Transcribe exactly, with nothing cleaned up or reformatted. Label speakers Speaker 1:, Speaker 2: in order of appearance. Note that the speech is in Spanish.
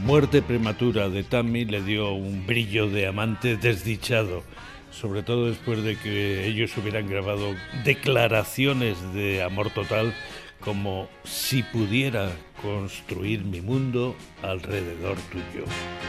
Speaker 1: muerte prematura de Tammy le dio un brillo de amante desdichado, sobre todo después de que ellos hubieran grabado declaraciones de amor total como "si pudiera construir mi mundo alrededor tuyo".